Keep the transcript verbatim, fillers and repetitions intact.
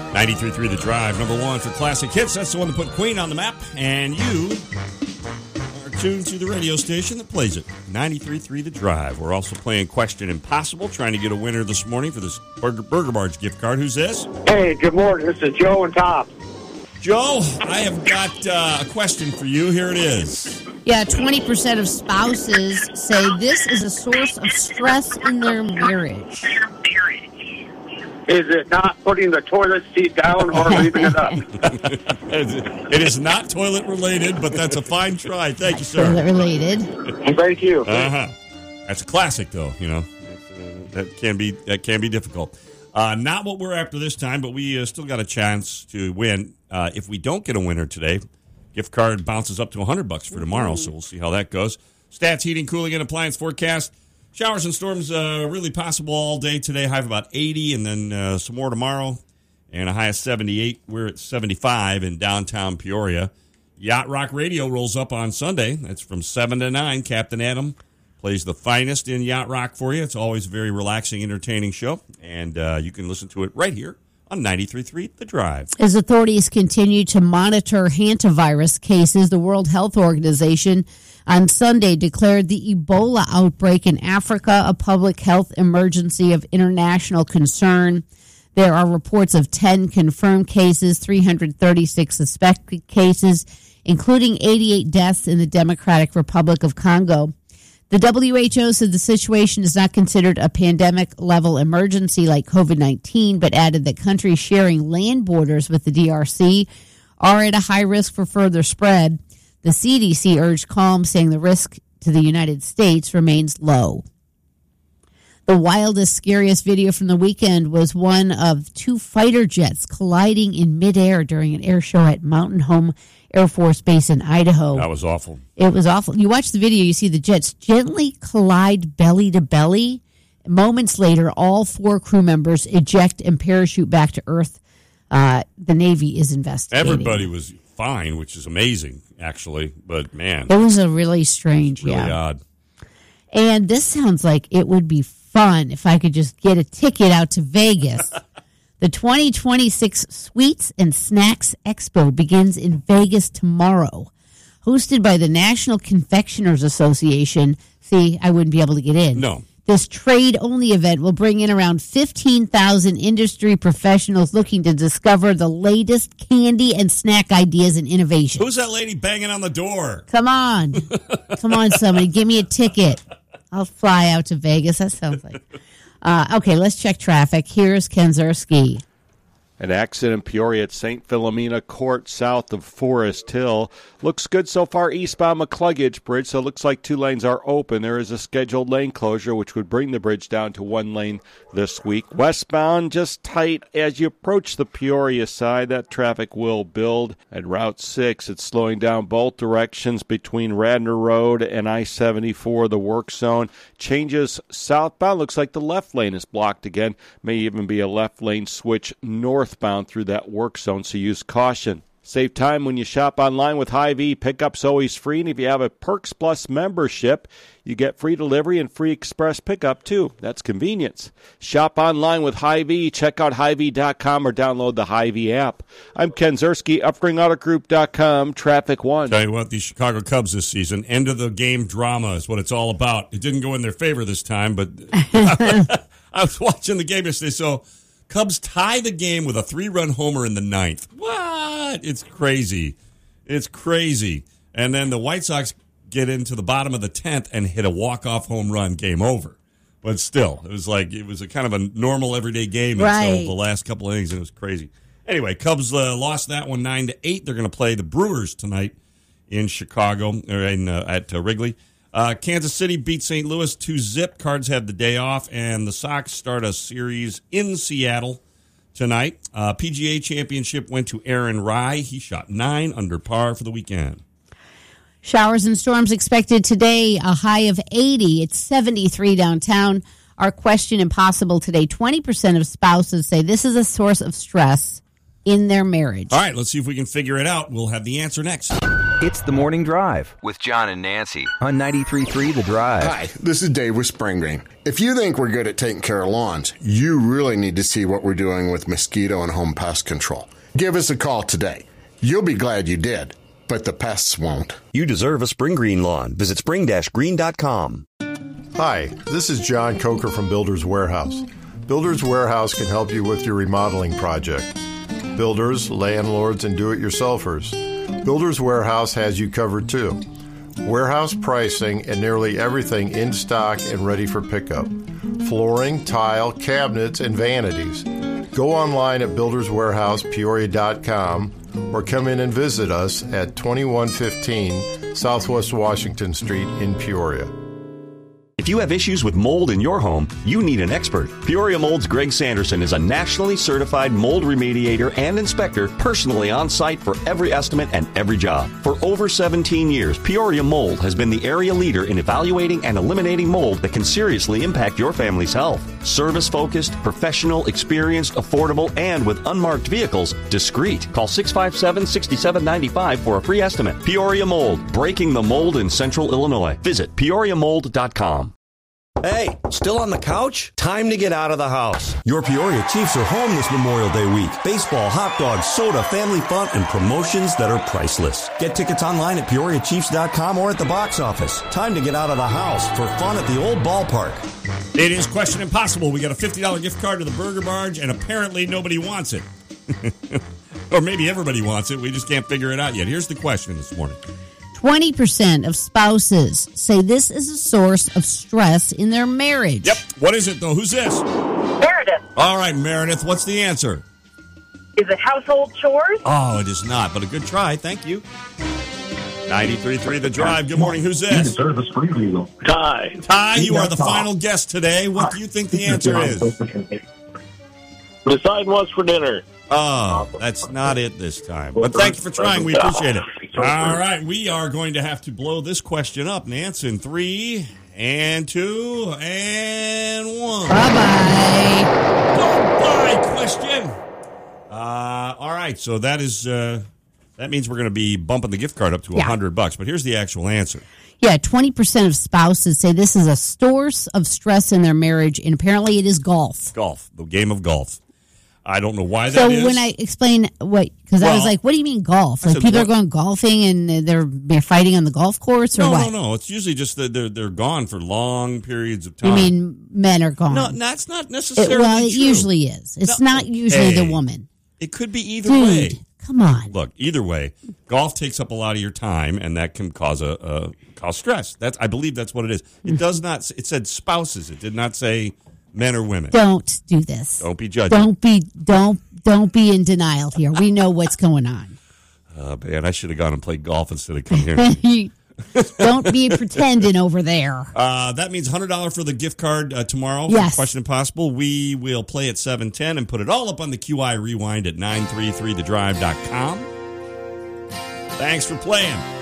ninety-three point three The Drive, number one for classic hits. That's the one that put Queen on the map. And you are tuned to the radio station that plays it, ninety-three point three The Drive. We're also playing Question Impossible, trying to get a winner this morning for this Burger, Burger Barge gift card. Who's this? Hey, good morning. This is Joe and Tom. Joe, I have got uh, a question for you. Here it is. Yeah, twenty percent of spouses say this is a source of stress in their marriage. Is it not putting the toilet seat down or leaving it up? It is not toilet related, but that's a fine try. Thank you, sir. Toilet related. Thank you. Uh-huh. That's a classic, though, you know. That can be that can be difficult. Uh, not what we're after this time, but we uh, still got a chance to win. Uh, if we don't get a winner today, gift card bounces up to one hundred bucks for tomorrow, so we'll see how that goes. Stats, heating, cooling, and appliance forecast. Showers and storms uh, really possible all day today. High of about eighty, and then uh, some more tomorrow. And a high of seventy-eight. We're at seventy-five in downtown Peoria. Yacht Rock Radio rolls up on Sunday. That's from seven to nine. Captain Adam plays the finest in Yacht Rock for you. It's always a very relaxing, entertaining show. And uh, you can listen to it right here on ninety-three point three The Drive. As authorities continue to monitor hantavirus cases, the World Health Organization on Sunday declared the Ebola outbreak in Africa a public health emergency of international concern. There are reports of ten confirmed cases, three hundred thirty-six suspected cases, including eighty-eight deaths in the Democratic Republic of Congo. The W H O said the situation is not considered a pandemic-level emergency like COVID nineteen, but added that countries sharing land borders with the D R C are at a high risk for further spread. The C D C urged calm, saying the risk to the United States remains low. The wildest, scariest video from the weekend was one of two fighter jets colliding in midair during an air show at Mountain Home Air Force Base in Idaho. That was awful. It was awful. You watch the video, you see the jets gently collide belly to belly. Moments later, all four crew members eject and parachute back to Earth. Uh, the Navy is investigating. Everybody was fine, which is amazing, actually. But, man. It was a really strange, really yeah. odd. And this sounds like it would be fun if I could just get a ticket out to Vegas. The twenty twenty-six Sweets and Snacks Expo begins in Vegas tomorrow. Hosted by the National Confectioners Association. See, I wouldn't be able to get in. No. This trade-only event will bring in around fifteen thousand industry professionals looking to discover the latest candy and snack ideas and innovations. Who's that lady banging on the door? Come on. Come on, somebody. Give me a ticket. I'll fly out to Vegas. That sounds like... Uh, okay, let's check traffic. Here's Ken Zerski. An accident in Peoria at Saint Philomena Court south of Forest Hill. Looks good so far eastbound McCluggage Bridge, so it looks like two lanes are open. There is a scheduled lane closure, which would bring the bridge down to one lane this week. Westbound, just tight as you approach the Peoria side. That traffic will build. At Route six, it's slowing down both directions between Radnor Road and I seventy-four, the work zone. Changes southbound. Looks like the left lane is blocked again. May even be a left lane switch northbound through that work zone, so use caution. Save time when you shop online with Hy-Vee. Pickup's always free, and if you have a Perks Plus membership, you get free delivery and free express pickup, too. That's convenience. Shop online with Hy-Vee. Check out Hy Vee dot com or download the Hy-Vee app. I'm Ken Zerski, Upring Auto Group dot com, Traffic One. Tell you what, these Chicago Cubs this season, end of the game drama is what it's all about. It didn't go in their favor this time, but I was watching the game yesterday, so Cubs tie the game with a three-run homer in the ninth. What? It's crazy. It's crazy. And then the White Sox get into the bottom of the tenth and hit a walk-off home run, game over. But still, it was like it was a kind of a normal everyday game right. until the last couple of innings, and it was crazy. Anyway, Cubs uh, lost that one nine to eight. They're going to play the Brewers tonight in Chicago, or in, uh, at uh, Wrigley. Uh, Kansas City beat Saint Louis two zip. Cards have the day off, and the Sox start a series in Seattle tonight. Uh, P G A Championship went to Aaron Rai. He shot nine under par for the weekend. Showers and storms expected today, a high of eighty. It's seventy-three downtown. Our question impossible today. twenty percent of spouses say this is a source of stress in their marriage. All right, let's see if we can figure it out. We'll have the answer next. It's the Morning Drive with John and Nancy on ninety-three point three The Drive. Hi, this is Dave with Spring Green. If you think we're good at taking care of lawns, you really need to see what we're doing with mosquito and home pest control. Give us a call today. You'll be glad you did, but the pests won't. You deserve a Spring Green lawn. Visit spring dash green dot com. Hi, this is John Coker from Builders Warehouse. Builders Warehouse can help you with your remodeling project. Builders, landlords, and do-it-yourselfers. Builders Warehouse has you covered too. Warehouse pricing and nearly everything in stock and ready for pickup. Flooring, tile, cabinets, and vanities. Go online at builders warehouse peoria dot com or come in and visit us at twenty-one fifteen Southwest Washington Street in Peoria. If you have issues with mold in your home, you need an expert. Peoria Mold's Greg Sanderson is a nationally certified mold remediator and inspector, personally on site for every estimate and every job. For over seventeen years, Peoria Mold has been the area leader in evaluating and eliminating mold that can seriously impact your family's health. Service-focused, professional, experienced, affordable, and with unmarked vehicles, discreet. Call six five seven, six seven nine five for a free estimate. Peoria Mold, breaking the mold in central Illinois. Visit peoria mold dot com. Hey, still on the couch? Time to get out of the house. Your Peoria Chiefs are home this Memorial Day week. Baseball, hot dogs, soda, family fun, and promotions that are priceless. Get tickets online at peoria chiefs dot com or at the box office. Time to get out of the house for fun at the old ballpark. It is Question Impossible. We got a fifty dollars gift card to the Burger Barge, and apparently nobody wants it. Or maybe everybody wants it. We just can't figure it out yet. Here's the question this morning. twenty percent of spouses say this is a source of stress in their marriage. Yep. What is it, though? Who's this? Meredith. All right, Meredith. What's the answer? Is it household chores? Oh, it is not, but a good try. Thank you. ninety-three point three The Drive. Good morning. Who's this? Ty. Ty, you are the final guest today. What do you think the answer is? Decide what's for dinner. Oh, that's not it this time. But thank you for trying. We appreciate it. All right, we are going to have to blow this question up, Nance, in three and two and one. Bye-bye. Goodbye, question. Uh, all right, so that is uh, that means we're going to be bumping the gift card up to a Yeah. hundred bucks. But here's the actual answer. Yeah, twenty percent of spouses say this is a source of stress in their marriage, and apparently it is golf. Golf, the game of golf. I don't know why that So is. when I explain what, because I was Well, like, what do you mean golf? I Like said, people what- are going golfing and they're, they're fighting on the golf course, or no, what? no, no. It's usually just that they're they're gone for long periods of time. You mean men are gone? No, that's not It, necessarily well, it true. usually is. It's No. not usually Hey. the woman. It could be either Dude, way. come on. Look, either way, golf takes up a lot of your time, and that can cause a, a cause stress. That's I believe that's what it is. It does not. It said spouses. It did not say men or women. Don't do this. Don't be judging. Don't be don't don't be in denial here. We know what's going on. Oh man, I should have gone and played golf instead of coming here. Don't be pretending over there. Uh, that means one hundred dollars for the gift card uh, tomorrow. Yes. For Question Impossible. We will play at seven ten and put it all up on the Q I Rewind at nine three three the drive dot com. Thanks for playing.